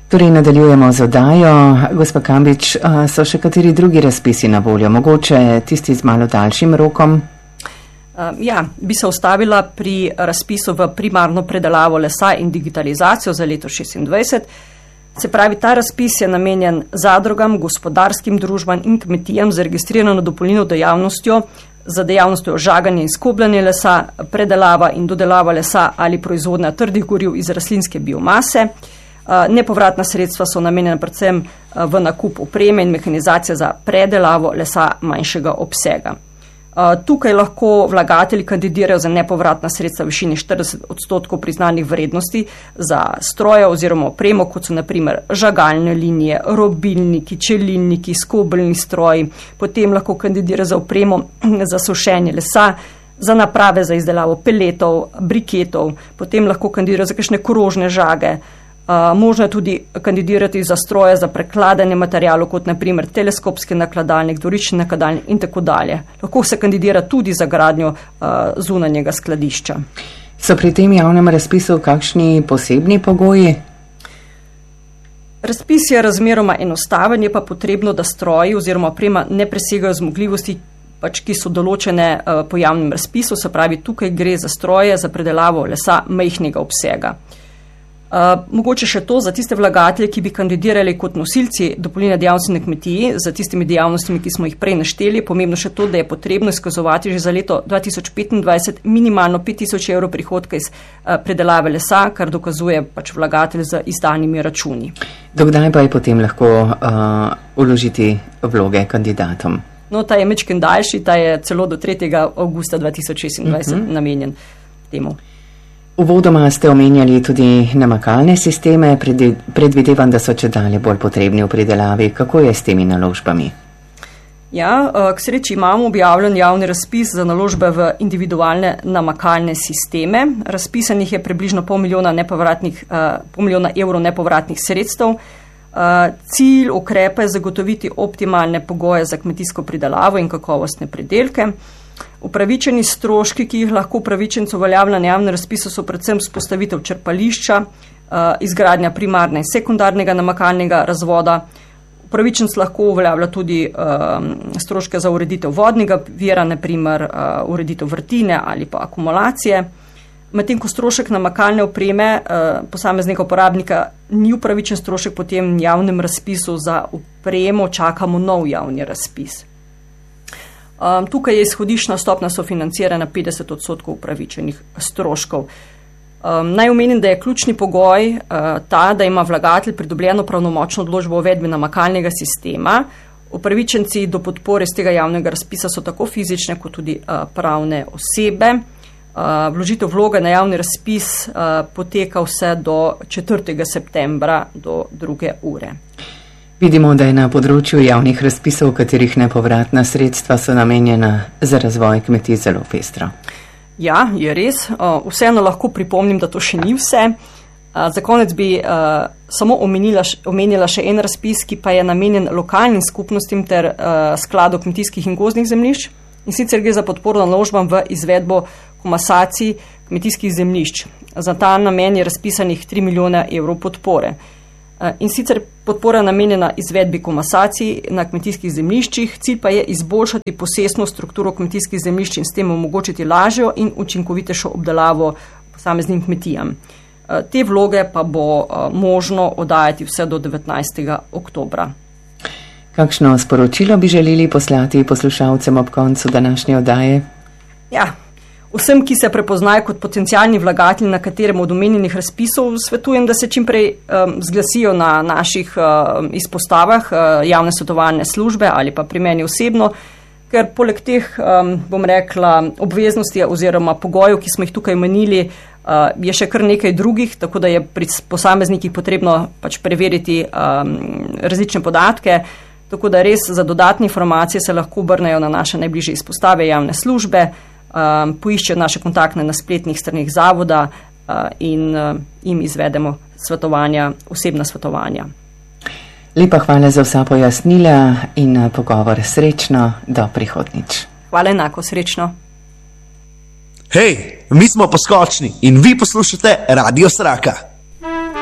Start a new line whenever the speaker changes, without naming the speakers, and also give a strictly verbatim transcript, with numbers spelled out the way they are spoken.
Torej, nadaljujemo z oddajo. Gospa Kambič, so še kateri drugi razpisi na voljo? Mogoče tisti z malo daljšim rokom?
Ja, bi se ustavila pri razpisu v primarno predelavo lesa in digitalizacijo za leto šestindvajset. Se pravi, ta razpis je namenjen zadrugam, gospodarskim družbam in kmetijam z registrirano dopolnilno dejavnostjo za dejavnostjo žaganja in skobljanja lesa, predelava in dodelava lesa ali proizvodnja trdih goriv iz rastlinske biomase. Nepovratna sredstva so namenjena predvsem v nakup opreme in mehanizacije za predelavo lesa manjšega obsega. Tukaj lahko vlagatelji kandidirajo za nepovratna sredstva v višini štirideset odstotkov priznanih vrednosti za stroje oziroma opremo, kot so na primer žagalne linije, robilniki, čeliniki, skobelni stroji. Potem lahko kandidirajo za opremo za sušenje lesa, za naprave za izdelavo peletov, briketov, potem lahko kandidirajo za kakšne korožne žage. Uh, možno je tudi kandidirati za stroje za prekladanje materijalov, kot na primer teleskopski nakladalnik, dvorični nakladalnik in tako dalje. Lahko se kandidira tudi za gradnjo uh, zunanjega skladišča.
So pri tem javnem razpisu kakšni posebni pogoji?
Razpis je razmeroma enostaven, je pa potrebno, da stroji oziroma oprema ne presegajo zmogljivosti, pač, ki so določene uh, po javnem razpisu, se pravi, tukaj gre za stroje za predelavo lesa majhnega obsega. Uh, mogoče še to za tiste vlagatelje, ki bi kandidirali kot nosilci dopolnilne dejavnosti na kmetiji za tistimi dejavnostmi, ki smo jih prej našteli. Pomembno še to, da je potrebno izkazovati že za leto dva tisoč petindvajset minimalno pet tisoč evrov prihodka iz uh, predelave lesa, kar dokazuje pač vlagatelj z izdanimi računi.
Dokdaj pa je potem lahko uh, vložiti vloge kandidatom?
No, ta je mečken daljši, ta je celo do tretjega avgusta dva tisoč šestindvajset uh-huh. namenjen temu.
Uvodoma ste omenjali tudi namakalne sisteme, predvidevam, da so čedalje bolj potrebni v pridelavi. Kako je s temi naložbami?
Ja, k sreči imamo objavljen javni razpis za naložbe v individualne namakalne sisteme. Razpisanih je približno pol milijona, nepovratnih, pol milijona evrov nepovratnih sredstev. Cilj ukrepa je zagotoviti optimalne pogoje za kmetijsko pridelavo in kakovostne pridelke. Upravičeni stroški, ki jih lahko upravičencu uveljavlja na javnem razpisu, so predvsem vzpostavitev črpališča, izgradnja primarne in sekundarnega namakalnega razvoda. Upravičenc lahko uveljavlja tudi stroške za ureditev vodnega vira, na primer ureditev vrtine ali pa akumulacije. Medtem ko strošek namakalne opreme posameznika uporabnika ni upravičen strošek, potem v javnem razpisu za opremo čakamo nov javni razpis. Um, tukaj je izhodiščna stopnja sofinancirana petdeset odstotkov upravičenih stroškov. Um, naj omenim, da je ključni pogoj uh, ta, da ima vlagatelj pridobljeno pravnomočno odločbo o uvedbi namakalnega sistema. Upravičenci do podpore iz tega javnega razpisa so tako fizične kot tudi uh, pravne osebe. Uh, vložitev vloge na javni razpis uh, poteka vse do četrtega septembra do druge ure.
Vidimo, da je na področju javnih razpisov, katerih nepovratna sredstva so namenjena za razvoj kmetij, zelo pestro.
Ja, je res. Vseeno lahko pripomnim, da to še ni vse. Za konec bi uh, samo omenila, omenila še en razpis, ki pa je namenjen lokalnim skupnostim ter uh, skladu kmetijskih in gozdnih zemljišč. In sicer gre za podporo naložbam v izvedbo komasacij kmetijskih zemljišč. Za ta namen je razpisanih tri milijone evrov podpore. In sicer podpora namenjena izvedbi komasacij na kmetijskih zemljiščih, cilj pa je izboljšati posestno strukturo kmetijskih zemljišč in s tem omogočiti lažjo in učinkovitejšo obdelavo posameznim kmetijam. Te vloge pa bo možno oddajati vse do devetnajstega oktobra.
Kakšno sporočilo bi želeli poslati poslušalcem ob koncu današnje oddaje?
Ja, vsem, ki se prepoznajo kot potencialni vlagatelji na katerem od omenjenih razpisov, svetujem, da se čimprej um, zglasijo na naših um, izpostavah uh, javne svetovalne službe ali pa pri meni osebno, ker poleg teh, um, bom rekla, obveznosti oziroma pogojev, ki smo jih tukaj omenili, uh, je še kar nekaj drugih, tako da je pri posameznikih potrebno pač preveriti um, različne podatke, tako da res za dodatne informacije se lahko obrnejo na naše najbližje izpostave javne službe, Um, poiščejo naše kontaktne na spletnih stranih zavoda uh, in uh, jim izvedemo svetovanja, osebna svetovanja.
Lepa hvala za vsa pojasnila in uh, pogovor. Srečno, do prihodnič.
Hvala enako, srečno.
Hej, mi smo Poskočni in vi poslušate Radio Sraka.